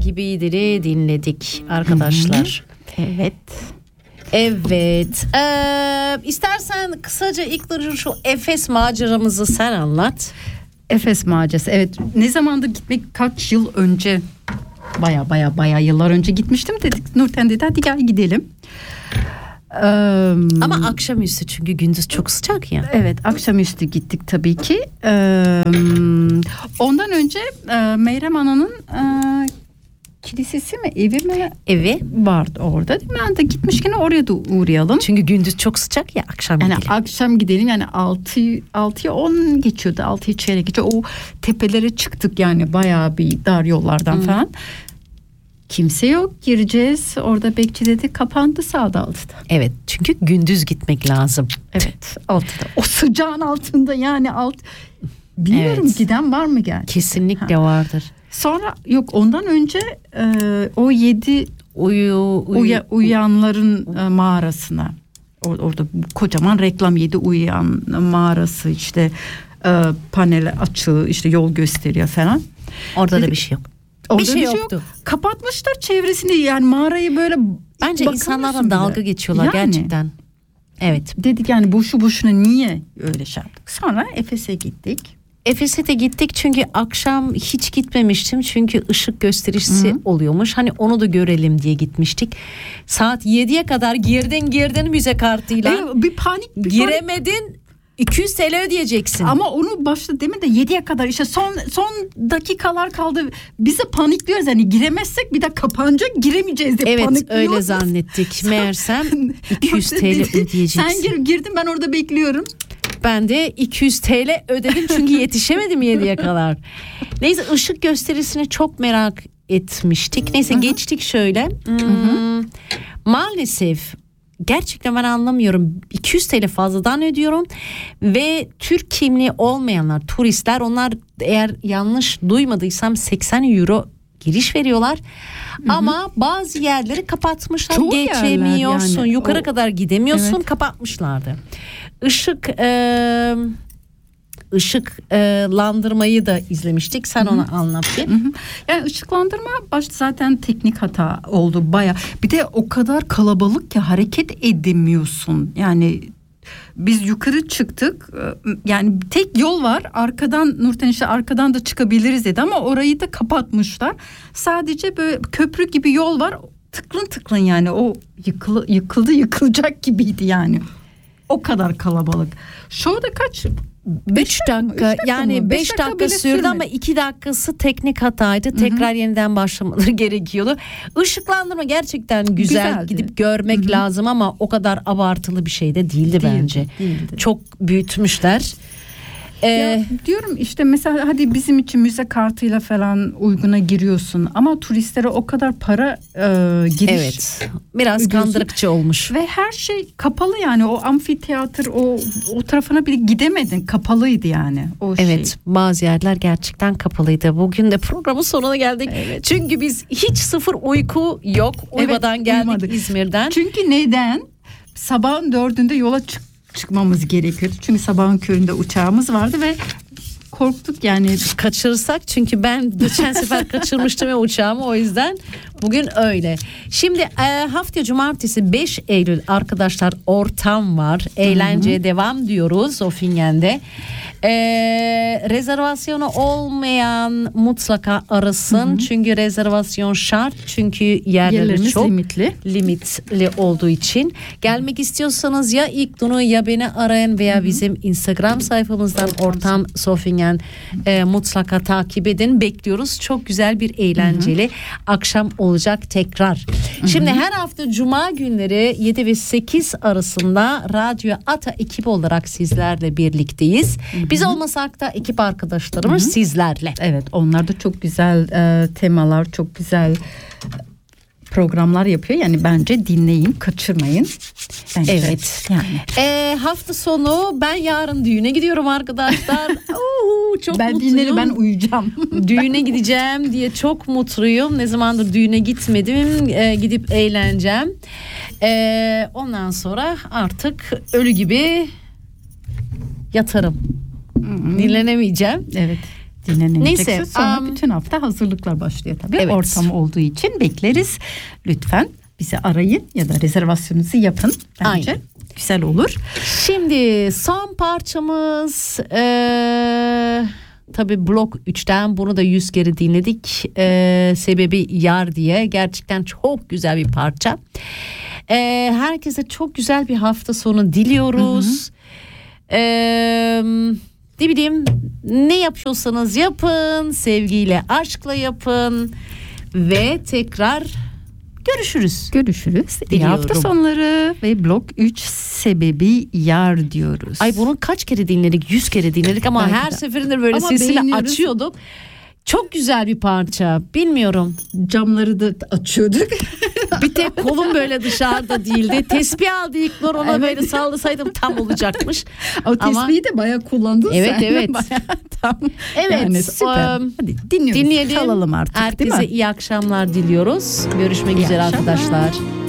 Gibidir'i dinledik arkadaşlar. Evet. Evet. İstersen kısaca ilk şu Efes maceramızı sen anlat. Efes macerası. Evet. Ne zamandır gitmek, kaç yıl önce? Baya yıllar önce gitmiştim dedik. Nurten dedi hadi gel gidelim. Ama akşamüstü çünkü gündüz çok sıcak ya. Evet, akşamüstü gittik tabii ki. Ondan önce Meyrem Ana'nın kilisesi mi, evi mi? Evi vardı orada. Ben de gitmişken oraya da uğrayalım. Çünkü gündüz çok sıcak ya, akşam yani gidelim. Akşam gidelim yani 6'ya 10 geçiyordu. 6'ya çeyrek geçiyor. O tepelere çıktık yani bayağı bir dar yollardan falan. Kimse yok, gireceğiz. Orada bekçi dedi, kapandı saat 6'da. Evet, çünkü gündüz gitmek lazım. Evet, 6'da. O sıcağın altında yani bilmiyorum, evet. Giden var mı geldi? Kesinlikle vardır. Sonra yok, ondan önce o 7 uyuyanların mağarasına. Orada kocaman reklam 7 uyuyan mağarası, işte panel açığı, işte yol gösteriyor falan. Orada da bir şey yok. Orada bir şey yoktu. Yok. Kapatmışlar çevresini, yani mağarayı böyle. Bence insanlardan dalga geçiyorlar yani. Gerçekten. Evet. Dedik yani boşuna niye öyle şey yaptık. Sonra Efes'e gittik. Efes'e de gittik çünkü akşam hiç gitmemiştim. Çünkü ışık gösterisi oluyormuş. Hani onu da görelim diye gitmiştik. Saat 7'ye kadar girdin müze kartıyla. Bir panik. Giremedin. 200 TL ödeyeceksin. Ama onu başta demin de 7'ye kadar işte son dakikalar kaldı. Biz de panikliyoruz, yani giremezsek bir de kapanacak, giremeyeceğiz diye panikliyoruz. Evet, öyle zannettik. Meğersem 200 TL ödeyeceksin. Sen girdin, ben orada bekliyorum. Ben de 200 TL ödedim çünkü yetişemedim 7'ye kadar. Neyse, ışık gösterisini çok merak etmiştik. Neyse geçtik şöyle. Maalesef gerçekten ben anlamıyorum. 200 TL fazladan ödüyorum ve Türk kimliği olmayanlar, turistler, onlar eğer yanlış duymadıysam 80 euro giriş veriyorlar. Ama bazı yerleri kapatmışlar. Çoğu geçemiyorsun. Yani. Yukarı kadar gidemiyorsun. Evet. Kapatmışlardı. Işıklandırmayı da izlemiştik. Sen onu anlat bir. Yani ışıklandırma başta zaten teknik hata oldu baya. Bir de o kadar kalabalık ki hareket edemiyorsun. Yani biz yukarı çıktık. Yani tek yol var. Arkadan, Nurten işte arkadan da çıkabiliriz dedi ama orayı da kapatmışlar. Sadece böyle köprü gibi yol var. Tıklın yani, o yıkılacak gibiydi yani. O kadar kalabalık. Şurada kaç? 5 dakika yani 5 dakika sürdü ama 2 dakikası teknik hataydı. Tekrar yeniden başlamaları gerekiyordu. Işıklandırma gerçekten güzel, gidip görmek lazım ama o kadar abartılı bir şey de değildi bence. Değildi. Çok büyütmüşler. Diyorum işte mesela hadi bizim için müze kartıyla falan uyguna giriyorsun ama turistlere o kadar para giriş. Evet. Biraz kandırıkçı olmuş. Ve her şey kapalı yani, o amfiteyatr o tarafına bile gidemedin, kapalıydı yani o evet, şey. Bazı yerler gerçekten kapalıydı. Bugün de programın sonuna geldik. Evet. Çünkü biz hiç sıfır uyku yok. Uyumadan geldik uyumadık. İzmir'den. Çünkü neden? Sabahın 4'ünde yola çıkmamız gerekiyordu. Çünkü sabahın köründe uçağımız vardı ve korktuk yani. Kaçırırsak, çünkü ben geçen sefer kaçırmıştım ya uçağımı, o yüzden bugün öyle. Şimdi hafta cumartesi 5 Eylül arkadaşlar, ortam var. Eğlenceye devam diyoruz Zofingen'de. Rezervasyonu olmayan mutlaka arasın. Çünkü rezervasyon şart. Çünkü yerleri çok limitli olduğu için. Gelmek istiyorsanız ya İlknur'u ya beni arayın veya bizim Instagram sayfamızdan ortam Zofingen mutlaka takip edin. Bekliyoruz. Çok güzel bir eğlenceli akşam olacak tekrar. Şimdi her hafta cuma günleri 7 ve 8 arasında Radyo Ata ekibi olarak sizlerle birlikteyiz. Biz olmasak da ekip arkadaşlarımız sizlerle. Evet, onlar da çok güzel temalar, çok güzel programlar yapıyor. Yani bence dinleyin, kaçırmayın. Bence. Evet. Yani. Hafta sonu ben yarın düğüne gidiyorum arkadaşlar. Çok ben mutluyum. Dinlerim, ben uyuyacağım. Düğüne gideceğim diye çok mutluyum. Ne zamandır düğüne gitmedim. Gidip eğleneceğim. Ondan sonra artık ölü gibi yatarım. Dinlenemeyeceğim. Evet. dinleneceksin. Neyse, Sonra bütün hafta hazırlıklar başlıyor tabii. Evet. Ortam olduğu için bekleriz. Lütfen bizi arayın ya da rezervasyonunuzu yapın. Bence Aynen. güzel olur. Şimdi son parçamız tabii Blok 3'ten bunu da 100 kere dinledik. Sebebi Yar diye, gerçekten çok güzel bir parça. Herkese çok güzel bir hafta sonu diliyoruz. Ne bileyim, ne yapıyorsanız yapın, sevgiyle, aşkla yapın ve tekrar görüşürüz. İyi hafta sonları ve Blok 3 Sebebi Yar diyoruz. Ay, bunu kaç kere dinledik? 100 kere dinledik ama Belki her de. seferinde böyle Ama sesini beğeniyoruz. açıyorduk. Çok güzel bir parça. Bilmiyorum. Camları da açıyorduk. Bir tek kolum böyle dışarıda değildi. Tesbih aldı İlknur, ona Evet. böyle sallasaydım tam olacakmış. O tesbihi de bayağı kullandın Evet, sen. evet. Bayağı tam. Evet. Yani süper. Hadi dinliyoruz. Dinleyelim. Kalalım artık, değil Herkese mi? iyi akşamlar diliyoruz. Görüşmek İyi üzere akşamlar. arkadaşlar.